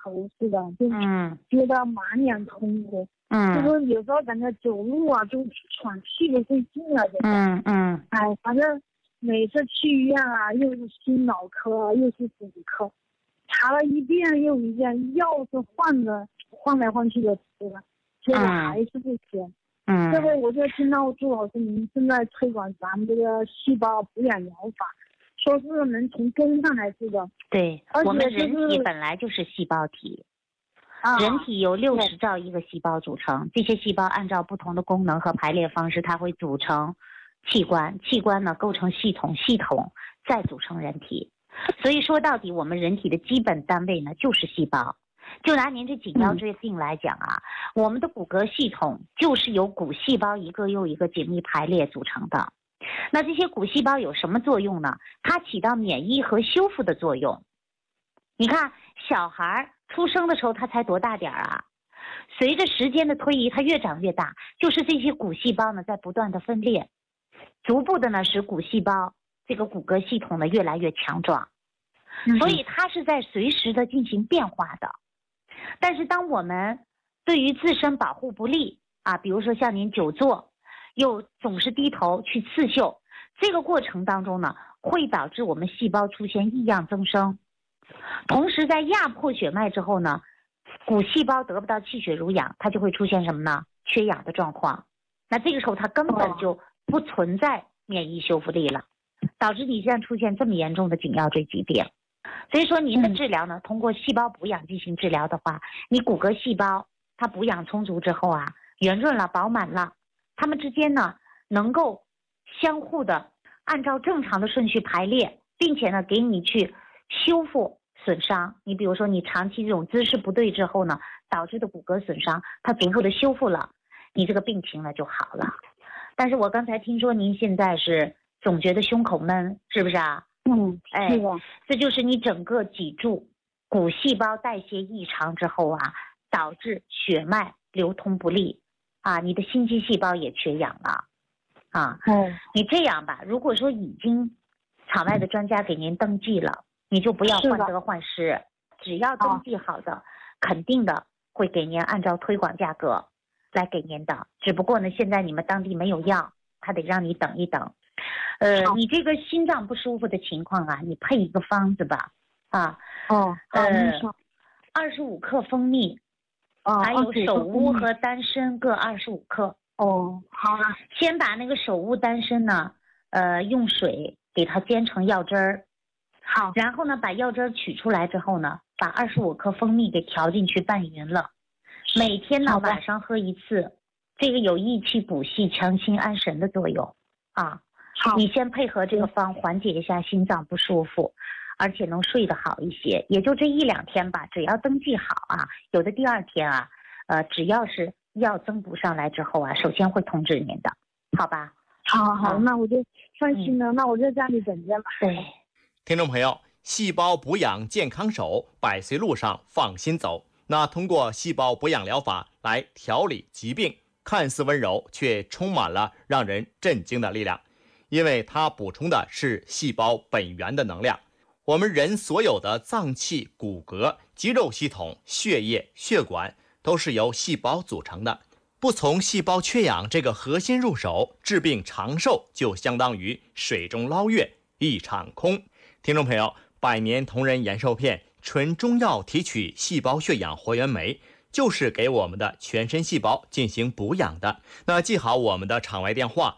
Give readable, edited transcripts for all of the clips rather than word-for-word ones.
头似的，就觉得满脸通红。就是有时候感觉走路啊就喘气不费劲了。反正每次去医院啊，又是心脑科又是骨科，查了一遍又一遍，药是换来换去的吃了，结果还是不行。这回我就听到朱老师您正在推广咱们这个细胞补养疗法，说是能从根上来治的。 对， 而且我们人体本来就是细胞体。人体由60兆亿个细胞组成，这些细胞按照不同的功能和排列方式，它会组成器官，器官呢构成系统，系统再组成人体。所以说到底，我们人体的基本单位呢就是细胞。就拿您这颈腰椎病来讲啊，我们的骨骼系统就是由骨细胞一个又一个紧密排列组成的。那这些骨细胞有什么作用呢？它起到免疫和修复的作用。你看小孩出生的时候他才多大点啊，随着时间的推移他越长越大，就是这些骨细胞呢在不断的分裂，逐步的呢使骨细胞这个骨骼系统呢越来越强壮，所以它是在随时的进行变化的。但是当我们对于自身保护不力啊，比如说像您久坐又总是低头去刺绣，这个过程当中呢会导致我们细胞出现异样增生。同时在压迫血脉之后呢，骨细胞得不到气血濡养，它就会出现什么呢？缺氧的状况。那这个时候它根本就不存在免疫修复力了，导致你现在出现这么严重的颈腰椎疾病。所以说您的治疗呢，通过细胞补养进行治疗的话，你骨骼细胞它补养充足之后啊，圆润了，饱满了，它们之间呢能够相互的按照正常的顺序排列，并且呢给你去修复损伤。你比如说你长期这种姿势不对之后呢导致的骨骼损伤，它逐步的修复了，你这个病情呢就好了。但是我刚才听说您现在是总觉得胸口闷，是不是啊？ 是的。 这就是你整个脊柱骨细胞代谢异常之后啊，导致血脉流通不利啊，你的心肌细胞也缺氧了啊。你这样吧，如果说已经场外的专家给您登记了，你就不要患得患失，只要登记好的，肯定的会给您按照推广价格来给您的。只不过呢，现在你们当地没有药，他得让你等一等。你这个心脏不舒服的情况啊，你配一个方子吧。25克蜂蜜，还有首乌和丹参各25克。 好了。 先把那个首乌丹参呢，用水给它煎成药汁儿。 好。 然后呢，把药汁儿取出来之后呢，把25克蜂蜜给调进去拌匀了。每天呢晚上喝一次，这个有益气补气、强心安神的作用啊。你先配合这个方缓解一下心脏不舒服，而且能睡得好一些，也就这1-2天吧，只要登记好啊，有的第2天啊，只要是药增补上来之后啊，首先会通知您的，好吧？ 好，那我就放心了，那我在家里等着吧。 对， 听众朋友，细胞补养健康手，百岁路上放心走。那通过细胞补养疗法来调理疾病，看似温柔，却充满了让人震惊的力量。因为它补充的是细胞本源的能量。我们人所有的脏器、骨骼、肌肉系统、血液、血管都是由细胞组成的。不从细胞缺氧这个核心入手，治病长寿就相当于水中捞月，一场空。听众朋友，百年同仁延寿片纯中药提取细胞血氧活源酶，就是给我们的全身细胞进行补养的。那记好我们的场外电话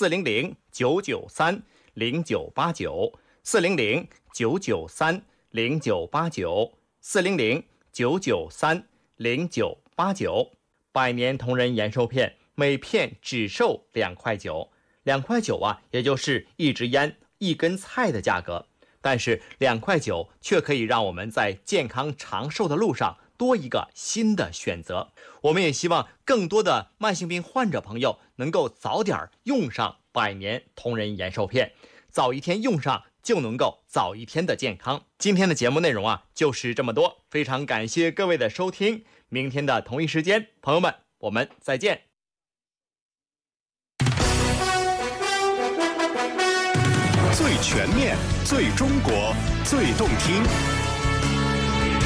400-993-0989 400-993-0989 400-993-0989。百年同仁延寿片每片只售2块9，2块9啊，也就是1支烟、1根菜的价格。但是2块9却可以让我们在健康长寿的路上多一个新的选择。我们也希望更多的慢性病患者朋友能够早点用上百年同仁延寿片，早一天用上就能够早一天的健康。今天的节目内容啊就是这么多，非常感谢各位的收听。明天的同一时间，朋友们，我们再见。 最全面、最中国、最动听，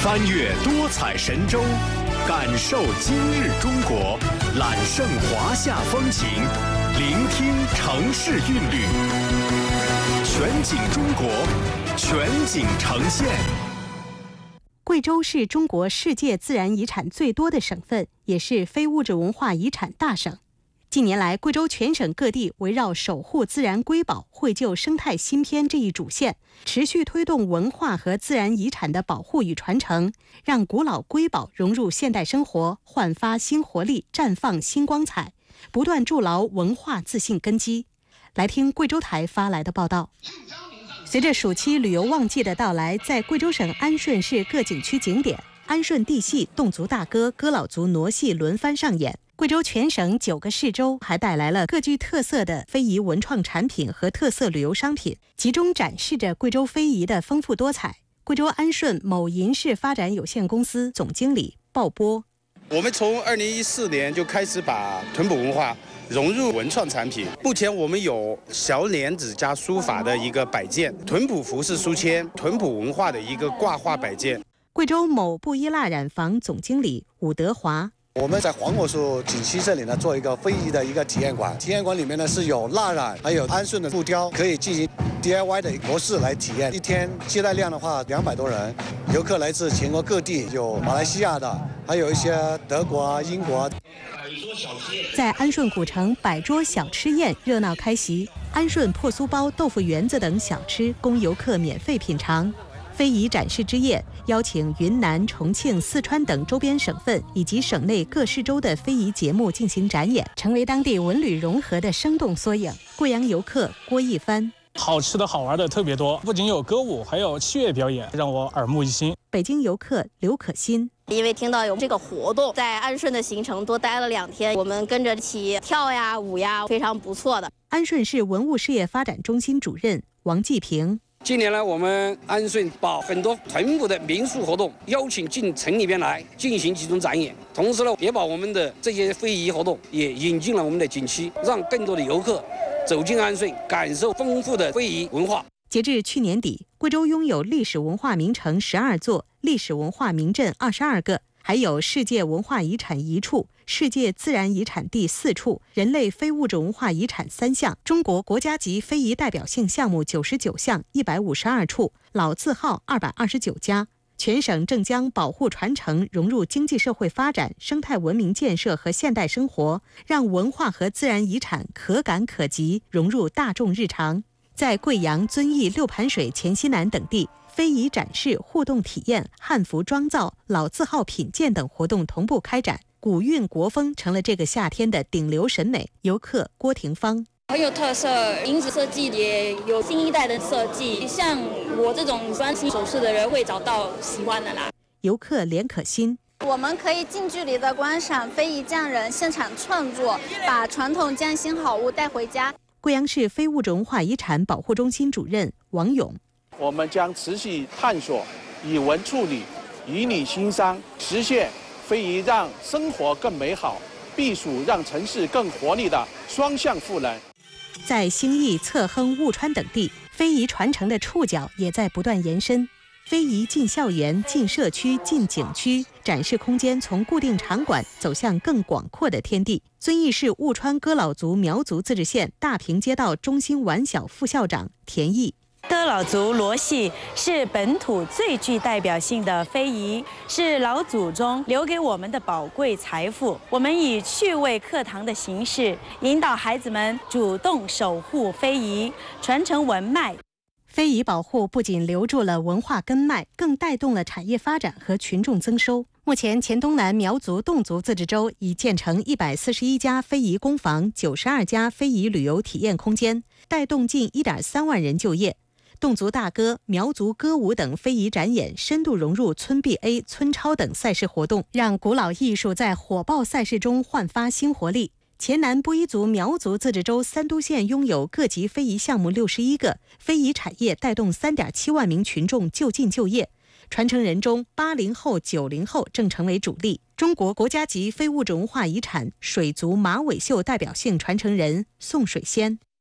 翻越多彩神州，感受今日中国，揽胜华夏风情，聆听城市韵律。全景中国，全景呈现。 贵州是中国世界自然遗产最多的省份，也是非物质文化遗产大省。近年来，贵州全省各地围绕守护自然瑰宝、绘就生态新篇这一主线，持续推动文化和自然遗产的保护与传承，让古老瑰宝融入现代生活，焕发新活力，绽放新光彩，不断筑牢文化自信根基。来听贵州台发来的报道。随着暑期旅游旺季的到来，在贵州省安顺市各景区景点，安顺地戏、侗族大歌、哥老族傩戏轮番上演。贵州全省9个市州还带来了各具特色的非遗文创产品和特色旅游商品，集中展示着贵州非遗的丰富多彩。贵州安顺某银饰发展有限公司总经理鲍波： 我们从2014年就开始把屯埔文化融入文创产品。目前我们有小莲子加书法的一个摆件，屯埔服饰书签，屯埔文化的一个挂画摆件。 贵州某布依蜡染坊总经理武德华： 我们在黄果树景区这里呢，做一个非遗的一个体验馆。体验馆里面呢是有蜡染，还有安顺的木雕，可以进行 DIY 的模式来体验。一天接待量的话200多人，游客来自全国各地，有马来西亚的，还有一些德国啊、英国啊。 在安顺古城，摆桌小吃宴热闹开席，安顺破酥包、豆腐圆子等小吃供游客免费品尝。非遗展示之夜，邀请云南、重庆、四川等周边省份以及省内各市州的非遗节目进行展演，成为当地文旅融合的生动缩影。贵阳游客郭一帆： 好吃的好玩的特别多，不仅有歌舞，还有器乐表演，让我耳目一新。 北京游客刘可欣： 因为听到有这个活动，在安顺的行程多待了2天，我们跟着一起跳呀、舞呀，非常不错的。 安顺市文物事业发展中心主任王继平： 近年来，我们安顺把很多屯埔的民俗活动邀请进城里边来进行集中展演，同时呢，也把我们的这些非遗活动也引进了我们的景区，让更多的游客走进安顺，感受丰富的非遗文化。 截至去年底，贵州拥有历史文化名城12座，历史文化名镇22个，还有世界文化遗产1处、世界自然遗产地4处、人类非物质文化遗产3项、中国国家级非遗代表性项目99项、152处、老字号229家。全省正将保护传承融入经济社会发展、生态文明建设和现代生活，让文化和自然遗产可感可及，融入大众日常。在贵阳、遵义、六盘水、黔西南等地，非遗展示、互动体验、汉服妆造、老字号品鉴等活动同步开展，古韵国风成了这个夏天的顶流审美。游客郭廷芳： 很有特色，银子设计也有新一代的设计，像我这种专心首饰的人会找到喜欢的啦。 游客连可欣： 我们可以近距离的观赏非遗匠人现场创作，把传统匠心好物带回家。 贵阳市非物质文化遗产保护中心主任王勇： 我们将持续探索以文处理、以理兴商，实现非遗让生活更美好、避暑让城市更活力的双向赋能。 在兴义、侧亨、务川等地，非遗传承的触角也在不断延伸。非遗进校园、进社区、进景区，展示空间从固定场馆走向更广阔的天地。遵义市务川哥老族苗族自治县大坪街道中心晚小副校长田毅： 哥老族傩戏是本土最具代表性的非遗，是老祖宗留给我们的宝贵财富。我们以趣味课堂的形式，引导孩子们主动守护非遗，传承文脉。 非遗保护不仅留住了文化根脉，更带动了产业发展和群众增收。目前，黔东南苗族、侗族自治州已建成141家非遗工坊、92家非遗旅游体验空间，带动近1.3万人就业。侗族大歌、苗族歌舞等非遗展演深度融入村 BA、村超等赛事活动，让古老艺术在火爆赛事中焕发新活力。黔南布依族苗族自治州三都县拥有各级非遗项目61个，非遗产业带动3.7万名群众就近就业。传承人中，80后、90后正成为主力。中国国家级非物质文化遗产水族马尾绣代表性传承人宋水仙：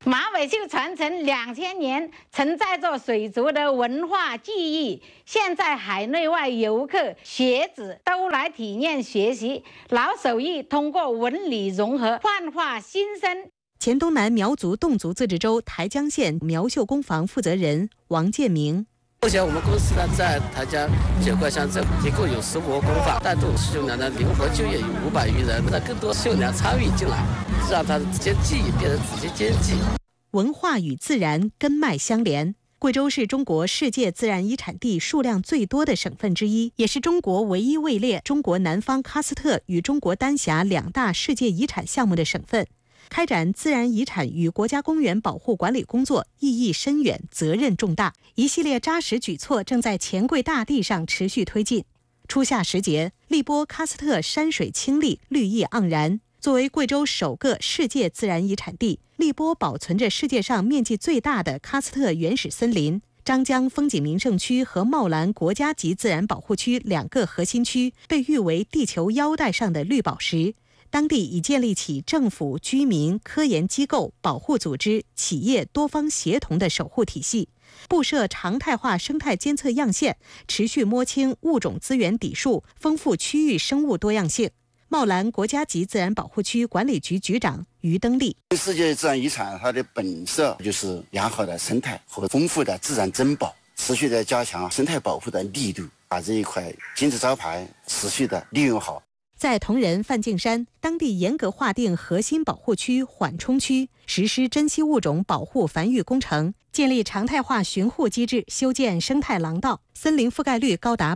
马尾绣传承2000年，承载着水族的文化记忆。现在海内外游客、学子都来体验学习老手艺，通过文理融合，焕发新生。 黔东南苗族侗族自治州台江县苗绣工坊负责人王建明。 目前我们公司呢，在台江9个乡镇一共有15个工坊，带动绣娘的灵活就业有500余人，让更多绣娘参与进来，让他直接技艺变成直接经济。 文化与自然根脉相连。贵州是中国世界自然遗产地数量最多的省份之一，也是中国唯一位列中国南方喀斯特与中国丹霞2大世界遗产项目的省份。开展自然遗产与国家公园保护管理工作意义深远，责任重大。一系列扎实举措正在黔贵大地上持续推进。初夏时节，荔波喀斯特山水清丽，绿意盎然。作为贵州首个世界自然遗产地，荔波保存着世界上面积最大的喀斯特原始森林。张江风景名胜区和茂兰国家级自然保护区2个核心区被誉为地球腰带上的绿宝石。当地已建立起政府、居民、科研机构、保护组织、企业多方协同的守护体系，布设常态化生态监测样线，持续摸清物种资源底数，丰富区域生物多样性。茂兰国家级自然保护区管理局局长于登利： 世界自然遗产它的本色就是良好的生态和丰富的自然珍宝，持续的加强生态保护的力度，把这一块金字招牌持续的利用好。 在铜仁梵净山，当地严格划定核心保护区缓冲区，实施珍稀物种保护繁育工程，建立常态化巡护机制，修建生态廊道，森林覆盖率高达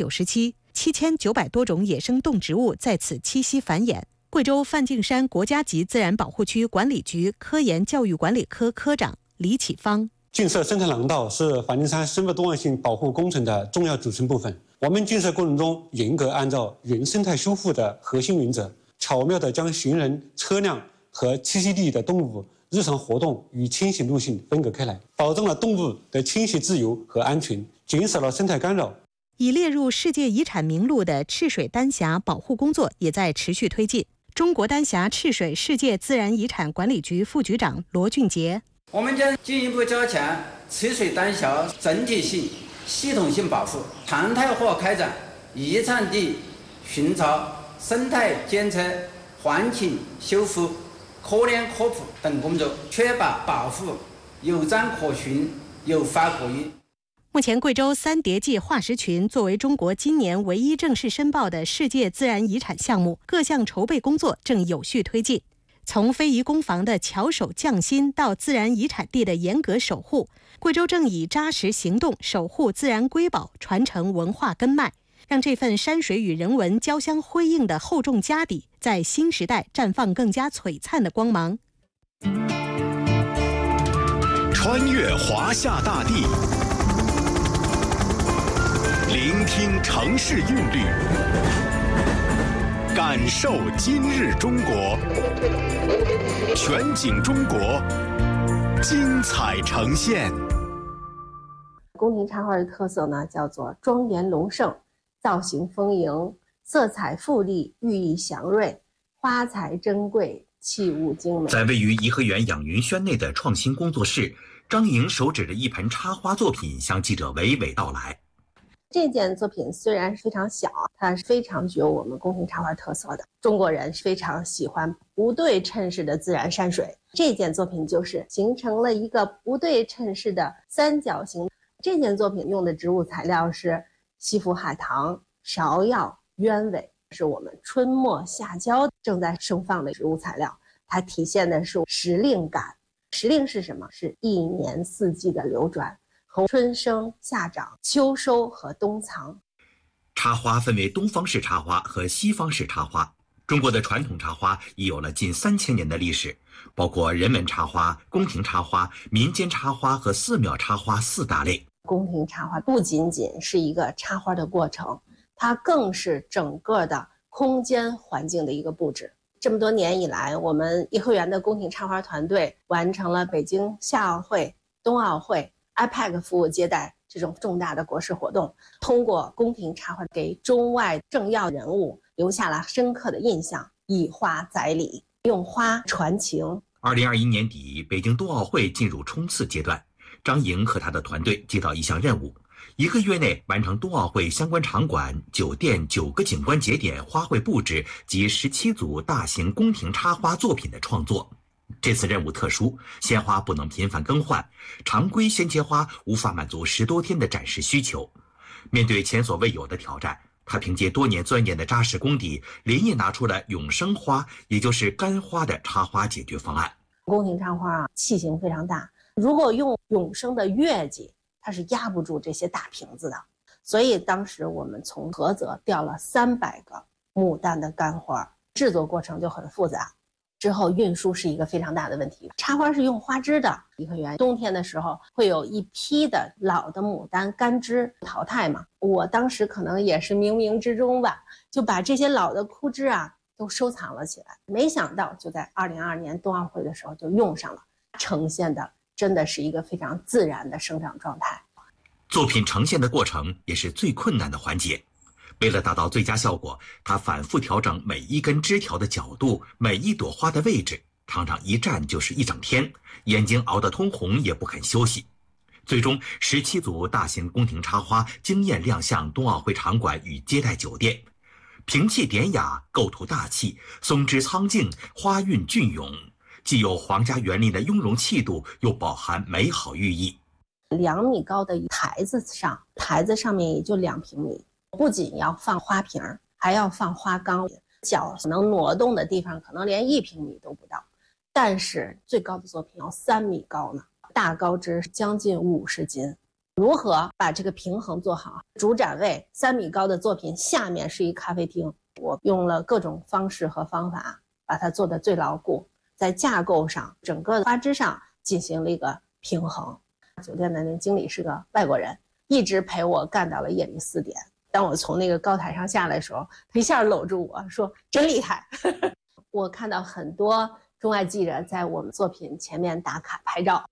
97%，7900多种野生动植物在此栖息繁衍。贵州梵净山国家级自然保护区管理局科研教育管理科科长李启芳： 建设生态廊道是梵净山生物多样性保护工程的重要组成部分。我们建设过程中严格按照原生态修复的核心原则，巧妙地将行人、车辆和栖息地的动物日常活动与迁徙路线分隔开来，保证了动物的迁徙自由和安全，减少了生态干扰。 已列入世界遗产名录的赤水丹霞保护工作也在持续推进。中国丹霞赤水世界自然遗产管理局副局长罗俊杰： 我们将进一步加强赤水丹霞整体性、系统性保护，常态化开展遗产地巡查、生态监测、环境修复、科研科普等工作，确保保护有章可循、有法可依。 目前，贵州三叠纪化石群作为中国今年唯一正式申报的世界自然遗产项目，各项筹备工作正有序推进。从非遗工坊的巧手匠心到自然遗产地的严格守护，贵州正以扎实行动守护自然瑰宝，传承文化根脉，让这份山水与人文交相辉映的厚重家底，在新时代绽放更加璀璨的光芒。 穿越华夏大地，聆听城市韵律，感受今日中国，全景中国，精彩呈现。 宫廷插画的特色呢，叫做庄严隆盛、造型丰盈、色彩富丽、寓意祥瑞、花材珍贵、器物精美。 在位于颐和园养云轩内的创新工作室，张莹手指着一盆插花作品，向记者娓娓道来。 这件作品虽然非常小，它是非常具有我们宫廷插画特色的。中国人非常喜欢不对称式的自然山水，这件作品就是形成了一个不对称式的三角形。这件作品用的植物材料是西府海棠、芍药、鸢尾，是我们春末夏交正在盛放的植物材料。它体现的是时令感。时令是什么？是一年四季的流转，和春生、夏长、秋收和冬藏。 插花分为东方式插花和西方式插花。中国的传统插花已有了近3000年的历史，包括人文插花、宫廷插花、民间插花和寺庙插花4大类。 宫廷插花不仅仅是一个插花的过程，它更是整个的空间环境的一个布置。这么多年以来，我们颐和园的宫廷插花团队完成了北京夏奥会、冬奥会、IPAC 服务接待这种重大的国事活动，通过宫廷插花给中外政要人物留下了深刻的印象，以花载礼，用花传情， 2021年底，北京冬奥会进入冲刺阶段，张莹和他的团队接到一项任务，1个月内完成冬奥会相关场馆、酒店9个景观节点花卉布置及17组大型宫廷插花作品的创作。这次任务特殊，鲜花不能频繁更换，常规鲜切花无法满足10多天的展示需求。面对前所未有的挑战，他凭借多年钻研的扎实功底，连夜拿出了永生花，也就是干花的插花解决方案。 宫廷插花器型非常大，如果用永生的月季，它是压不住这些大瓶子的，所以当时我们从菏泽调了300个牡丹的干花，制作过程就很复杂，之后运输是一个非常大的问题。插花是用花枝的，颐和园冬天的时候会有一批的老的牡丹干枝淘汰嘛，我当时可能也是冥冥之中吧，就把这些老的枯枝都收藏了起来，没想到就在2022年冬奥会的时候就用上了，呈现的真的是一个非常自然的生长状态。 作品呈现的过程也是最困难的环节，为了达到最佳效果，他反复调整每一根枝条的角度，每一朵花的位置，常常一站就是1整天，眼睛熬得通红也不肯休息。最终17组大型宫廷插花惊艳亮相冬奥会场馆与接待酒店，平气典雅，构图大气，松枝苍劲，花韵隽永，既有皇家园林的雍容气度，又饱含美好寓意。 2米高的台子上面也就2平米，不仅要放花瓶，还要放花缸，脚能挪动的地方可能连1平米都不到，但是最高的作品要3米高呢，大高枝将近50斤。如何把这个平衡做好？主展位3米高的作品下面是一咖啡厅，我用了各种方式和方法把它做得最牢固，在架构上整个花枝上进行了一个平衡。酒店的那经理是个外国人，一直陪我干到了夜里4点。当我从那个高台上下来的时候，他一下搂住我说真厉害。我看到很多中外记者在我们作品前面打卡拍照。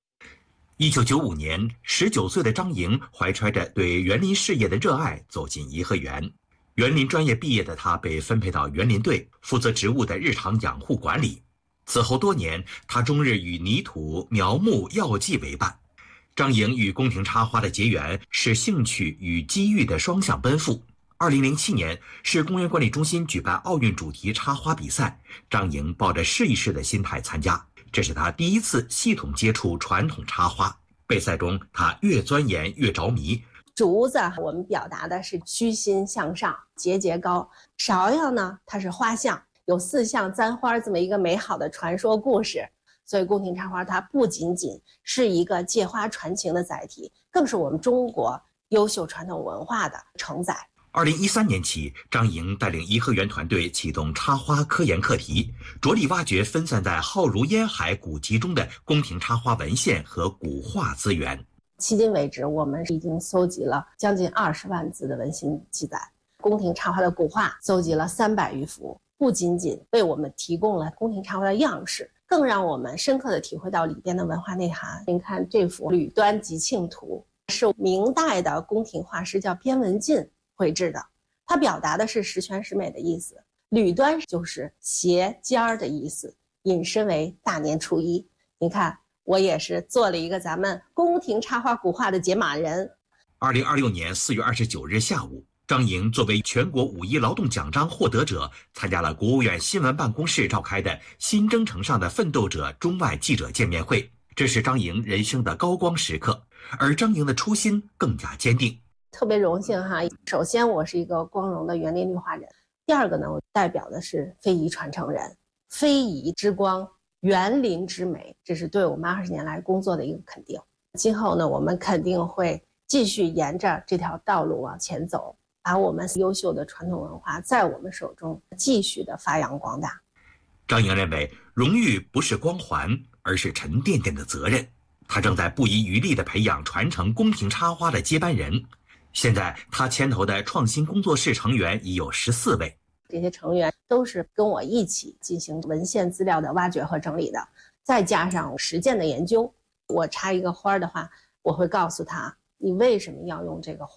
1995年，19岁的张莹怀揣着对园林事业的热爱走进颐和园。园林专业毕业的她被分配到园林队，负责植物的日常养护管理。此后多年，她终日与泥土、苗木、药剂为伴。张莹与宫廷插花的结缘是兴趣与机遇的双向奔赴。2007年，市公园管理中心举办奥运主题插花比赛，张莹抱着试一试的心态参加，这是她第一次系统接触传统插花。备赛中，她越钻研越着迷。 竹子我们表达的是虚心向上，节节高。芍药呢，它是花象，有4象簪花这么一个美好的传说故事。所以宫廷插花它不仅仅是一个借花传情的载体，更是我们中国优秀传统文化的承载。 2013年起，张莹带领颐和园团队启动插花科研课题，着力挖掘分散在浩如烟海古籍中的宫廷插花文献和古画资源。 迄今为止，我们已经搜集了将近20万字的文献记载，宫廷插花的古画搜集了300余幅，不仅仅为我们提供了宫廷插花的样式，更让我们深刻地体会到里边的文化内涵。您看这幅《吕端集庆图》是明代的宫廷画师叫边文进绘制的，它表达的是十全十美的意思。吕端就是斜尖儿的意思，引申为大年初一。您看，我也是做了一个咱们宫廷插花古画的解码人。 2026年4月29日下午，张莹作为全国5一劳动奖章获得者，参加了国务院新闻办公室召开的新征程上的奋斗者中外记者见面会。这是张莹人生的高光时刻，而张莹的初心更加坚定。 特别荣幸哈，首先我是一个光荣的园林绿化人，第二个呢，我代表的是非遗传承人，非遗之光，园林之美，这是对我们20年来工作的一个肯定。今后呢，我们肯定会继续沿着这条道路往前走，把我们优秀的传统文化在我们手中继续的发扬光大。 张莹认为，荣誉不是光环，而是沉甸甸的责任。她正在不遗余力地培养传承宫廷插花的接班人。现在他牵头的创新工作室成员已有14位， 这些成员都是跟我一起进行文献资料的挖掘和整理的，再加上实践的研究。我插一个花的话，我会告诉他你为什么要用这个花，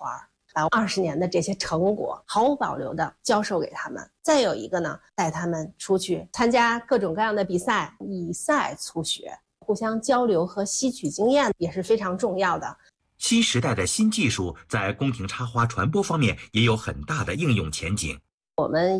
把20年的这些成果毫无保留的教授给他们。再有一个呢，带他们出去参加各种各样的比赛，以赛促学，互相交流和吸取经验也是非常重要的。 新时代的新技术在宫廷插花传播方面也有很大的应用前景。 我们